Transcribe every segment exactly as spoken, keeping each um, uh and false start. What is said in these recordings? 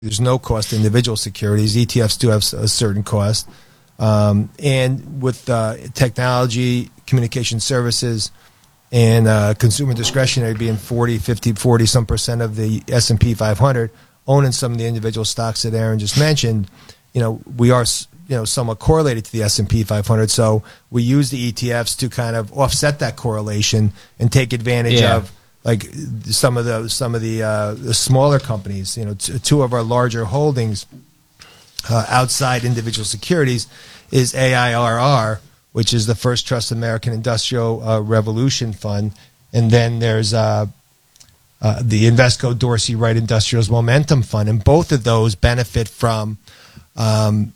There's no cost to individual securities. E T Fs do have a certain cost. Um, and with uh, technology, communication services, and uh, consumer discretionary being forty, fifty, forty some percent of the S and P five hundred, owning some of the individual stocks that Aaron just mentioned, you know, we are you know somewhat correlated to the S and P five hundred. So we use the E T Fs to kind of offset that correlation and take advantage yeah. of like some of the some of the, uh, the smaller companies. You know, t- two of our larger holdings uh, outside individual securities is A I R R, which is the First Trust American Industrial uh, Revolution Fund, and then there's uh, uh, the Invesco Dorsey Wright Industrials Momentum Fund, and both of those benefit from um,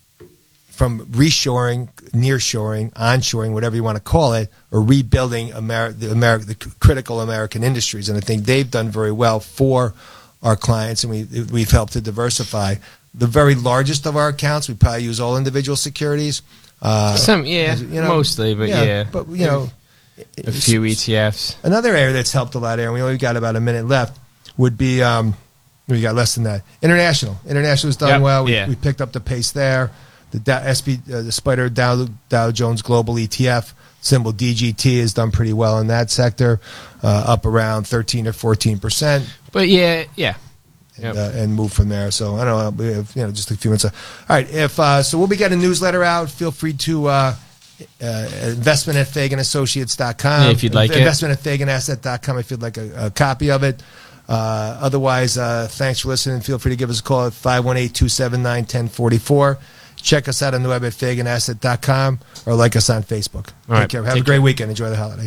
from reshoring, nearshoring, onshoring, whatever you want to call it, or rebuilding Ameri- the, Ameri- the critical American industries. And I think they've done very well for our clients, and we, we've helped to diversify. The very largest of our accounts, we probably use all individual securities. Uh, Some, yeah, you know, mostly, but yeah, yeah. But, you know, a few E T Fs. Another area that's helped a lot, Aaron, we only got about a minute left, would be, um, we got less than that, International. International's done yep. well. We, yeah. we picked up the pace there. The Dow, S P, uh, the Spider Dow, Dow Jones Global E T F, symbol D G T, has done pretty well in that sector, uh, up around thirteen or fourteen percent. But yeah, yeah. And, yep. uh, and move from there. So I don't know, we have, you know, just a few minutes. All right, if uh, so, we'll be getting a newsletter out. Feel free to uh, uh, investment at Fagan Associates dot com. Yeah, if you'd like investment it. at Fagan Asset dot com if you'd like a, a copy of it. Uh, otherwise, uh, thanks for listening. Feel free to give us a call at five one eight, two seven nine, one zero four four. Check us out on the web at Fagan Asset dot com or like us on Facebook. All Take right, care. Have take a great care. weekend. Enjoy the holiday.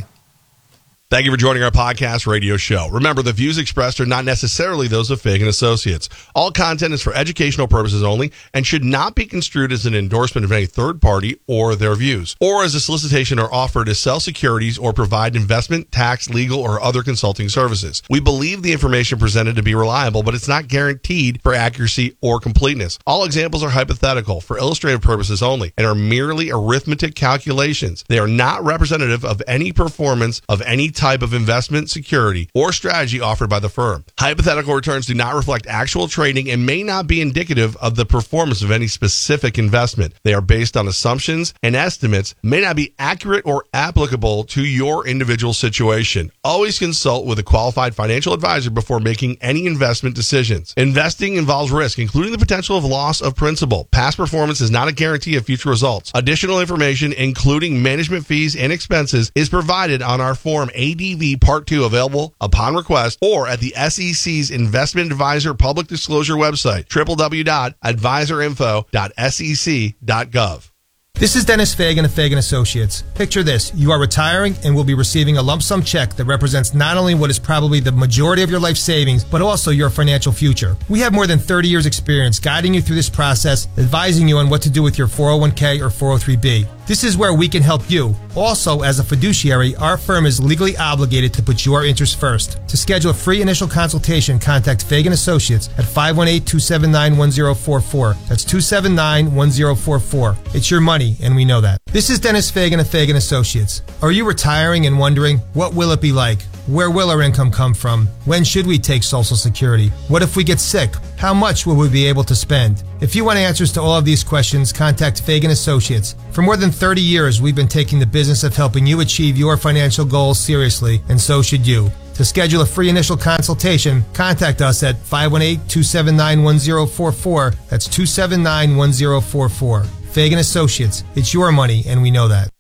Thank you for joining our podcast radio show. Remember, the views expressed are not necessarily those of Fagan Associates. All content is for educational purposes only and should not be construed as an endorsement of any third party or their views, or as a solicitation or offer to sell securities or provide investment, tax, legal, or other consulting services. We believe the information presented to be reliable, but it's not guaranteed for accuracy or completeness. All examples are hypothetical for illustrative purposes only and are merely arithmetic calculations. They are not representative of any performance of any type of investment, security, or strategy offered by the firm. Hypothetical returns do not reflect actual trading and may not be indicative of the performance of any specific investment. They are based on assumptions and estimates, may not be accurate or applicable to your individual situation. Always consult with a qualified financial advisor before making any investment decisions. Investing involves risk, including the potential of loss of principal. Past performance is not a guarantee of future results. Additional information, including management fees and expenses, is provided on our Form A D V Part two, available upon request or at the S E C's Investment Advisor Public Disclosure website, w w w dot advisor info dot s e c dot gov. This is Dennis Fagan of Fagan Associates. Picture this. You are retiring and will be receiving a lump sum check that represents not only what is probably the majority of your life savings, but also your financial future. We have more than thirty years experience guiding you through this process, advising you on what to do with your four oh one k or four oh three b. This is where we can help you. Also, as a fiduciary, our firm is legally obligated to put your interests first. To schedule a free initial consultation, contact Fagan Associates at five one eight, two seven nine, one zero four four. That's two seven nine, one zero four four. It's your money, and we know that. This is Dennis Fagan of Fagan Associates. Are you retiring and wondering, what will it be like? Where will our income come from? When should we take Social Security? What if we get sick? How much will we be able to spend? If you want answers to all of these questions, contact Fagan Associates. For more than thirty years, we've been taking the business of helping you achieve your financial goals seriously, and so should you. To schedule a free initial consultation, contact us at five one eight, two seven nine, one zero four four. That's two seven nine, one zero four four. Fagan Associates. It's your money, and we know that.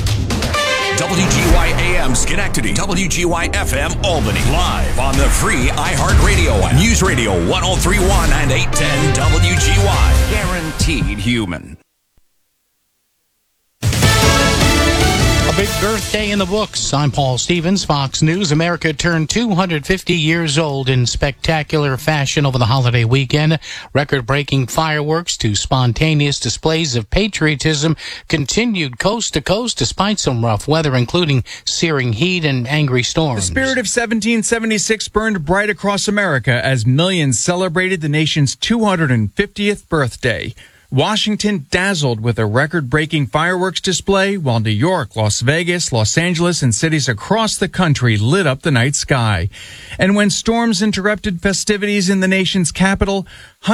W G Y A M Schenectady, W G Y F M Albany, live on the free iHeartRadio app. News Radio one oh three point one and eight ten W G Y. Guaranteed human. A big birthday in the books. I'm Paul Stevens, Fox News. America turned two hundred fifty years old in spectacular fashion over the holiday weekend. Record-breaking fireworks to spontaneous displays of patriotism continued coast to coast despite some rough weather, including searing heat and angry storms. The spirit of seventeen seventy-six burned bright across America as millions celebrated the nation's two hundred fiftieth birthday. Washington dazzled with a record-breaking fireworks display, while New York, Las Vegas, Los Angeles, and cities across the country lit up the night sky. And when storms interrupted festivities in the nation's capital,